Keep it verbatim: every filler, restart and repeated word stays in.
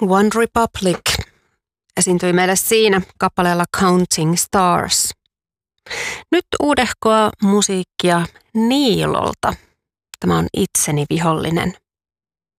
One Republic esiintyi meille siinä kappaleella Counting Stars. Nyt uudehkoa musiikkia Niilolta. Tämä on Itseni vihollinen.